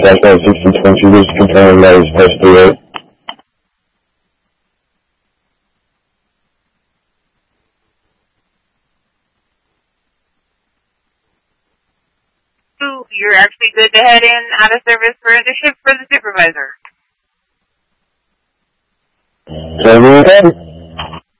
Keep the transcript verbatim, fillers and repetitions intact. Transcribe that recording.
Southbound sixty twenty, this is confirming that is test three eight. Ooh, you're actually good to head in out of service for the shift for the supervisor. Seven,